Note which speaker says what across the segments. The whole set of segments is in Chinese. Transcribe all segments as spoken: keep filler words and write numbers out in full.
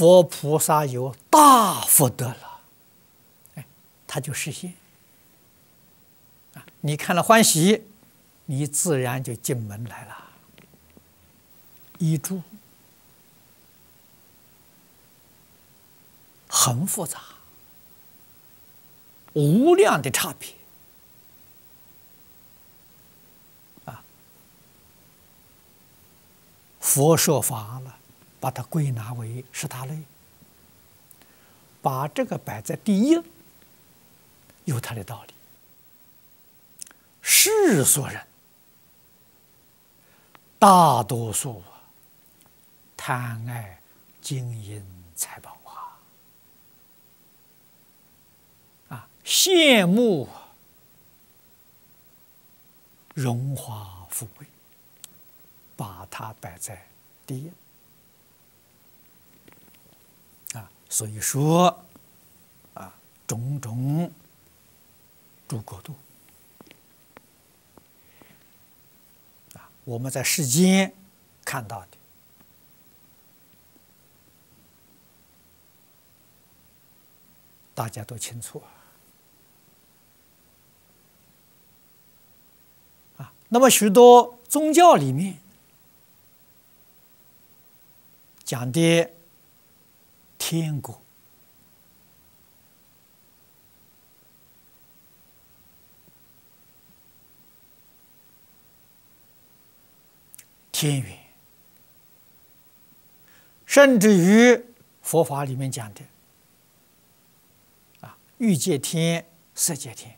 Speaker 1: 佛菩萨有大福德了，哎，他就实现。啊，你看了欢喜，你自然就进门来了。一住很复杂，无量的差别。啊，佛说法了，把它归纳为十大类，把这个摆在第一，有它的道理。世俗人大多数啊，贪爱金银财宝啊，啊，羡慕荣华富贵，把它摆在第一。啊，所以说，啊，种种诸国度。我们在世间看到的，大家都清楚啊。啊，那么许多宗教里面讲的天国，天缘，甚至于佛法里面讲的啊，欲界天、色界天，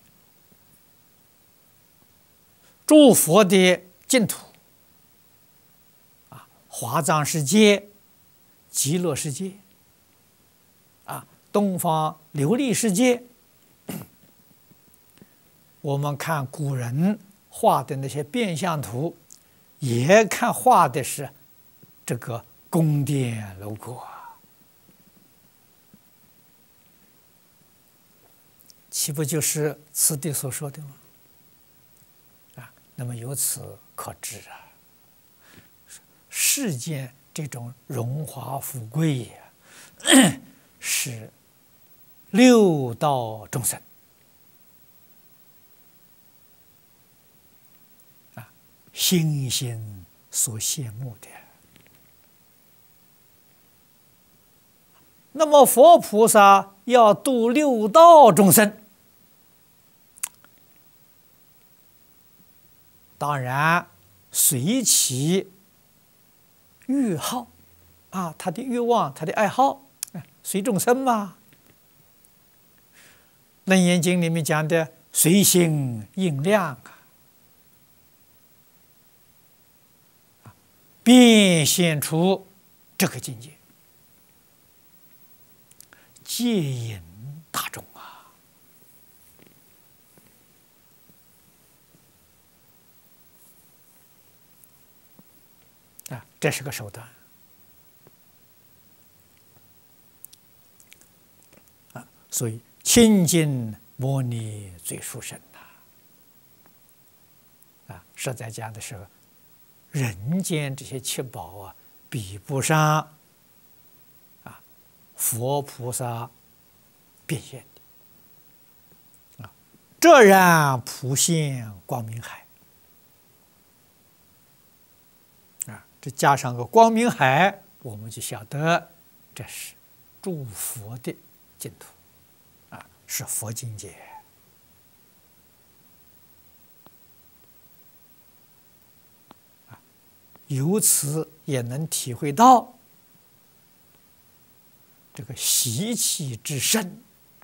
Speaker 1: 诸佛的净土啊，华藏世界、极乐世界啊，东方琉璃世界，我们看古人画的那些变相图。也看画的是这个宫殿楼阁，岂不就是此地所说的吗？啊，那么由此可知啊，世间这种荣华富贵呀，是六道众生心心所羡慕的。那么佛菩萨要度六道众生，当然随其欲好啊，他的欲望，他的爱好，随众生嘛。楞严经里面讲的随心应量啊。变现出这个境界，戒引大众啊！啊，这是个手段啊！所以清净摩尼最殊胜呐！啊，实在讲的是。人间这些七宝啊，比不上啊佛菩萨变现的啊，这然普现光明海啊，这加上个光明海，我们就晓得这是诸佛的净土啊，是佛境界。由此也能体会到这个习气之深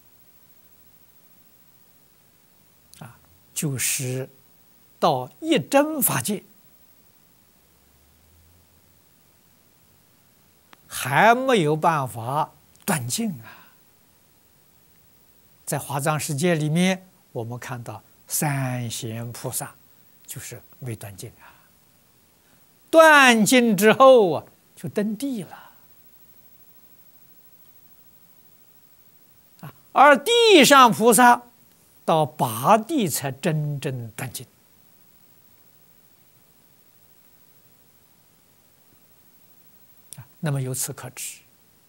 Speaker 1: 啊，就是到一真法界还没有办法断尽啊。在华藏世界里面，我们看到三贤菩萨就是未断尽啊。断尽之后啊，就登地了啊，而地上菩萨到八地才真正断尽啊。那么由此可知，